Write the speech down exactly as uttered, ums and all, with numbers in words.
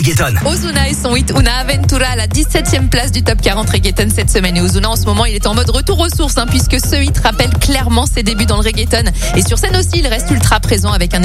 reggaeton. Ozuna et son hit Una Aventura à la dix-septième place du top quarante reggaeton cette semaine. Et Ozuna en ce moment, il est en mode retour aux sources, hein, puisque ce hit rappelle clairement ses débuts dans le reggaeton. Et sur scène aussi, il reste ultra présent avec un